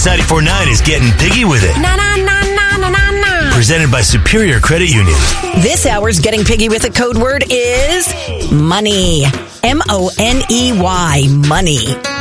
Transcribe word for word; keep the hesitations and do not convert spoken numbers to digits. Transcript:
Mix ninety-four point nine is getting piggy with it. Na na na na na na na. Presented by Superior Credit Union. This hour's Getting Piggy with it code word is money. M O N E Y, money.